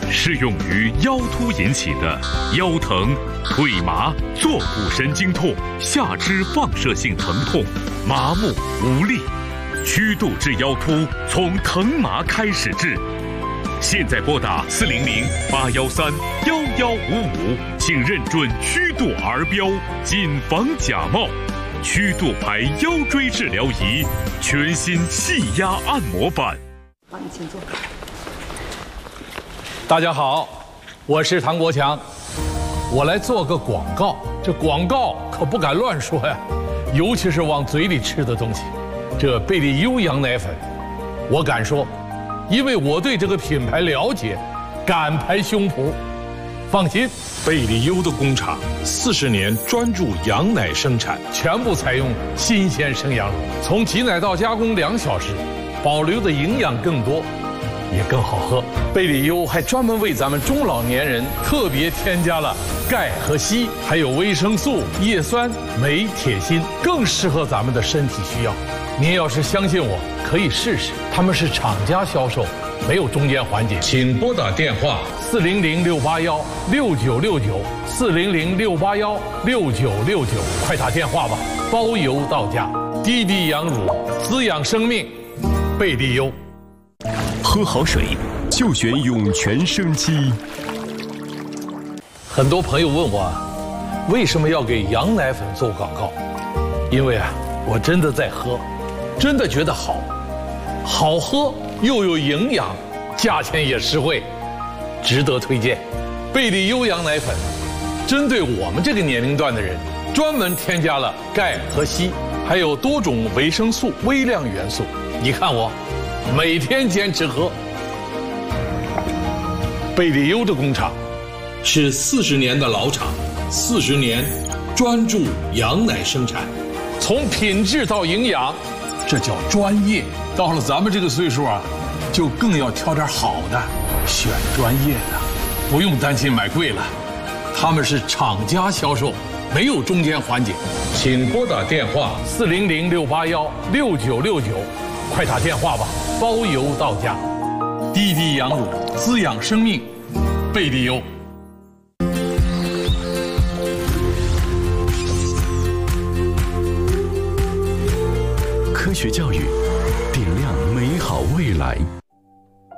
适用于腰突引起的腰疼、腿麻、坐骨神经痛、下肢放射性疼痛、麻木无力。曲度治腰突，从疼麻开始治。现在拨打400-813-1155，请认准曲度儿标，谨防假冒。曲度牌腰椎治疗仪，全新气压按摩版。 好，你请坐。 大家好，我是唐国强，我来做个广告。这广告可不敢乱说呀，尤其是往嘴里吃的东西。这贝利优羊奶粉，我敢说，因为我对这个品牌了解，敢拍胸脯。放心， 贝利优的工厂40年专注羊奶生产， 全部采用新鲜生羊乳，从挤奶到加工2小时，保留的营养更多，也更好喝。贝利优还专门为咱们中老年人特别添加了钙和硒，还有维生素、叶酸、镁、铁、锌，更适合咱们的身体需要。您要是相信我，可以试试。他们是厂家销售，没有中间环节。 请拨打电话 400-681-6969，400-681-6969，快打电话吧，包邮到家。滴滴羊乳，滋养生命，贝利优。 喝好水就选涌泉生机。 很多朋友问我，为什么要给羊奶粉做广告？因为我真的在喝，真的觉得好喝又有营养，价钱也实惠，值得推荐。贝利优羊奶粉针对我们这个年龄段的人，专门添加了钙和硒，还有多种维生素、微量元素。你看我每天坚持喝。贝利优的工厂是40年的老厂，40年专注羊奶生产， 从品质到营养，这叫专业。到了咱们这个岁数就更要挑点好的，选专业的，不用担心买贵了。他们是厂家销售，没有中间环节。 请拨打电话 400-681-6969，快打电话吧，包邮到家。滴滴羊乳，滋养生命，贝利优。 科学教育，点亮美好未来。